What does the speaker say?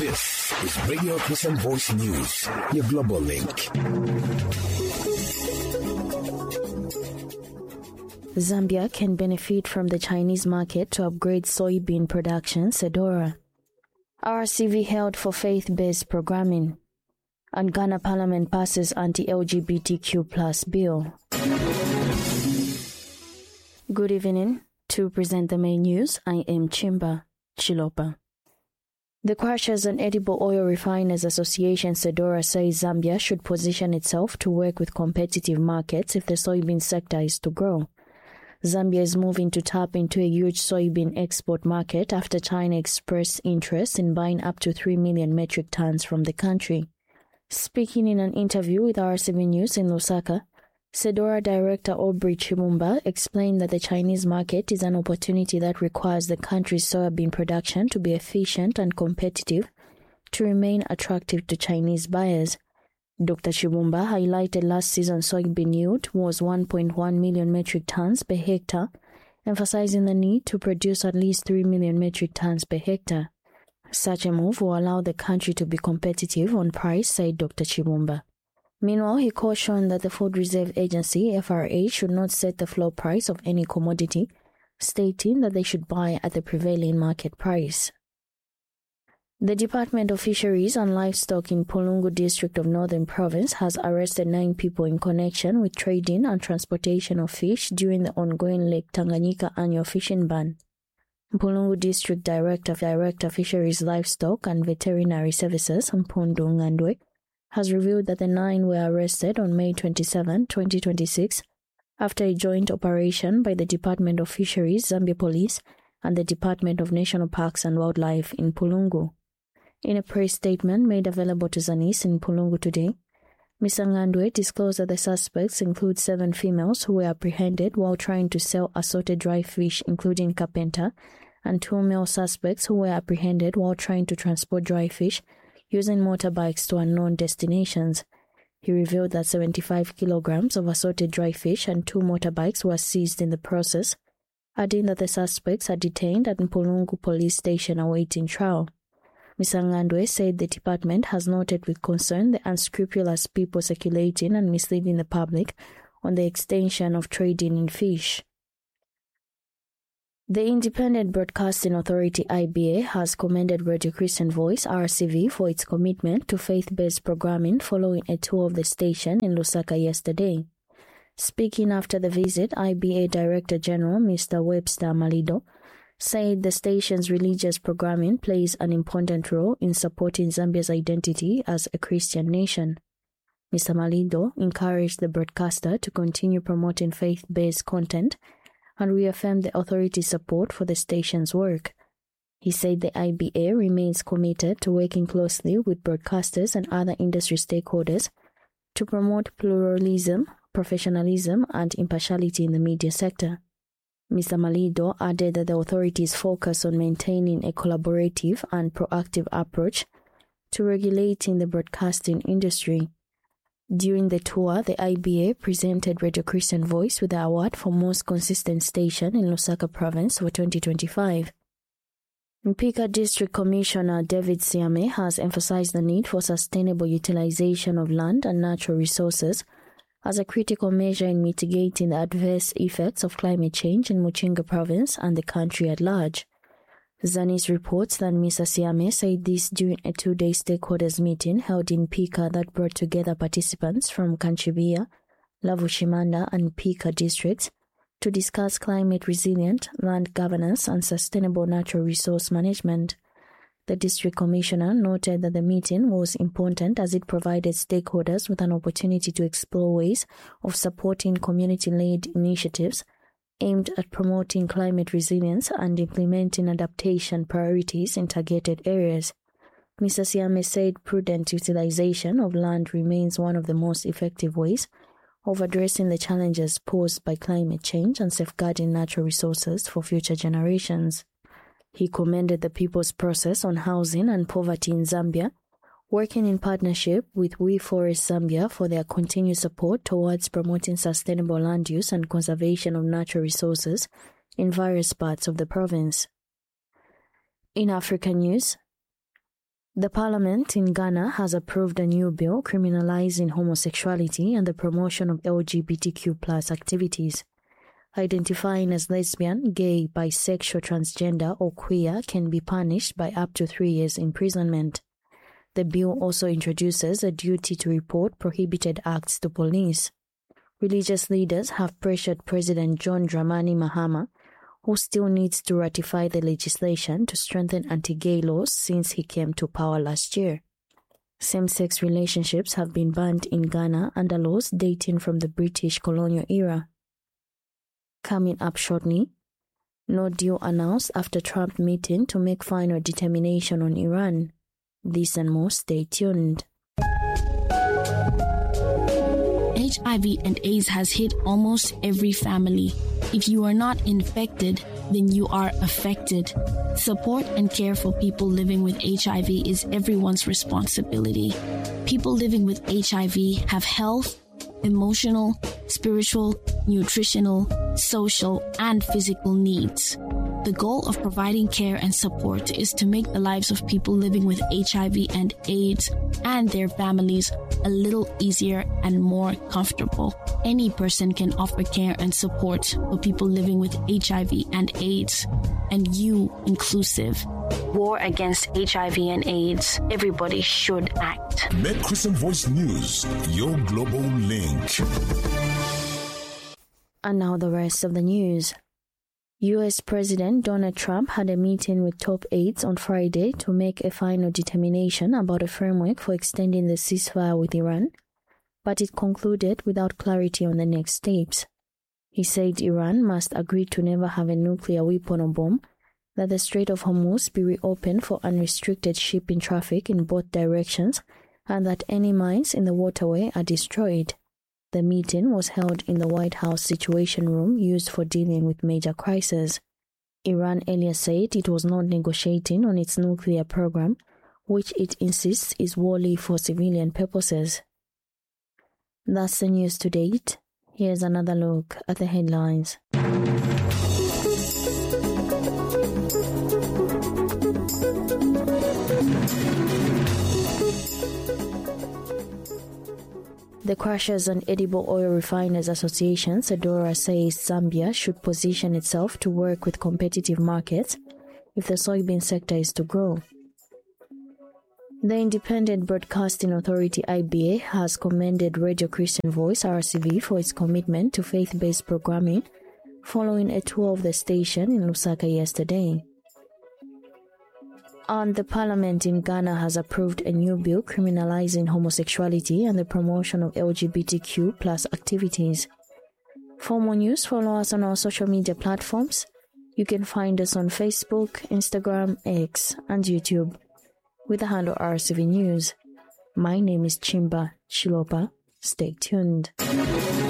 This is Radio Christian Voice News, your global link. Zambia can benefit from the Chinese market to upgrade soybean production, Sedora. RCV held for faith-based programming. And Ghana Parliament passes anti-LGBTQ+ bill. Good evening. To present the main news, I am Chimba Chilopa. The Crushers and Edible Oil Refiners Association, Sedora, says Zambia should position itself to work with competitive markets if the soybean sector is to grow. Zambia is moving to tap into a huge soybean export market after China expressed interest in buying up to 3 million metric tons from the country. Speaking in an interview with RCV News in Lusaka, Sedora Director Aubrey Chimumba explained that the Chinese market is an opportunity that requires the country's soybean production to be efficient and competitive to remain attractive to Chinese buyers. Dr. Chimumba highlighted last season's soybean yield was 1.1 million metric tons per hectare, emphasizing the need to produce at least 3 million metric tons per hectare. Such a move will allow the country to be competitive on price, said Dr. Chimumba. Meanwhile, he cautioned that the Food Reserve Agency, FRA, should not set the floor price of any commodity, stating that they should buy at the prevailing market price. The Department of Fisheries and Livestock in Pulungu District of Northern Province has arrested 9 people in connection with trading and transportation of fish during the ongoing Lake Tanganyika annual fishing ban. Pulungu District Director Fisheries, Livestock and Veterinary Services, Mpundu Ngandwe, has revealed that the 9 were arrested on May 27, 2026, after a joint operation by the Department of Fisheries, Zambia Police, and the Department of National Parks and Wildlife in Pulungu. In a press statement made available to Zanis in Pulungu today, Mr. Ngandwe disclosed that the suspects include 7 females who were apprehended while trying to sell assorted dry fish, including carpenter, and 2 male suspects who were apprehended while trying to transport dry fish using motorbikes to unknown destinations. He revealed that 75 kilograms of assorted dry fish and 2 motorbikes were seized in the process, adding that the suspects are detained at Mpulungu Police Station awaiting trial. Mr. Ngandwe said the department has noted with concern the unscrupulous people circulating and misleading the public on the extension of trading in fish. The Independent Broadcasting Authority IBA has commended Radio Christian Voice RCV for its commitment to faith-based programming following a tour of the station in Lusaka yesterday. Speaking after the visit, IBA Director General Mr. Webster Malido said the station's religious programming plays an important role in supporting Zambia's identity as a Christian nation. Mr. Malido encouraged the broadcaster to continue promoting faith-based content and reaffirmed the authority's support for the station's work. He said the IBA remains committed to working closely with broadcasters and other industry stakeholders to promote pluralism, professionalism, and impartiality in the media sector. Mr. Malido added that the authorities focus on maintaining a collaborative and proactive approach to regulating the broadcasting industry. During the tour, the IBA presented Radio Christian Voice with the award for most consistent station in Lusaka Province for 2025. Mpika District Commissioner David Siame has emphasized the need for sustainable utilization of land and natural resources as a critical measure in mitigating the adverse effects of climate change in Muchinga Province and the country at large. Zanis reports that Mr. Siame said this during a 2-day stakeholders meeting held in Pika that brought together participants from Kanchibia, Lavushimanda and Pika districts to discuss climate-resilient land governance and sustainable natural resource management. The district commissioner noted that the meeting was important as it provided stakeholders with an opportunity to explore ways of supporting community-led initiatives aimed at promoting climate resilience and implementing adaptation priorities in targeted areas. Mr. Siame said prudent utilization of land remains one of the most effective ways of addressing the challenges posed by climate change and safeguarding natural resources for future generations. He commended the People's Process on Housing and Poverty in Zambia, working in partnership with We Forest Zambia for their continued support towards promoting sustainable land use and conservation of natural resources in various parts of the province. In African news, The parliament in Ghana has approved a new bill criminalizing homosexuality and the promotion of LGBTQ+ activities. Identifying as lesbian, gay, bisexual, transgender, or queer can be punished by up to 3 years imprisonment. The bill also introduces a duty to report prohibited acts to police. Religious leaders have pressured President John Dramani Mahama, who still needs to ratify the legislation to strengthen anti-gay laws since he came to power last year. Same-sex relationships have been banned in Ghana under laws dating from the British colonial era. Coming up shortly, no deal announced after Trump meeting to make final determination on Iran. This and more, stay tuned. HIV and AIDS has hit almost every family. If you are not infected, then you are affected. Support and care for people living with HIV is everyone's responsibility. People living with HIV have health, emotional, spiritual, nutritional, social, and physical needs. The goal of providing care and support is to make the lives of people living with HIV and AIDS and their families a little easier and more comfortable. Any person can offer care and support for people living with HIV and AIDS, and you inclusive. War against HIV and AIDS. Everybody should act. Met Christian Voice News, your global link. And now the rest of the news. U.S. President Donald Trump had a meeting with top aides on Friday to make a final determination about a framework for extending the ceasefire with Iran, but it concluded without clarity on the next steps. He said Iran must agree to never have a nuclear weapon or bomb, that the Strait of Hormuz be reopened for unrestricted shipping traffic in both directions, and that any mines in the waterway are destroyed. The meeting was held in the White House Situation Room used for dealing with major crises. Iran earlier said it was not negotiating on its nuclear program, which it insists is wholly for civilian purposes. That's the news to date. Here's another look at the headlines. The Crushers and Edible Oil Refiners Association, SEDORA, says Zambia should position itself to work with competitive markets if the soybean sector is to grow. The Independent Broadcasting Authority, IBA, has commended Radio Christian Voice, RCV, for its commitment to faith-based programming following a tour of the station in Lusaka yesterday. And the parliament in Ghana has approved a new bill criminalizing homosexuality and the promotion of LGBTQ+ activities. For more news, follow us on our social media platforms. You can find us on Facebook, Instagram, X, and YouTube with the handle RCV News. My name is Chimba Chilopa. Stay tuned.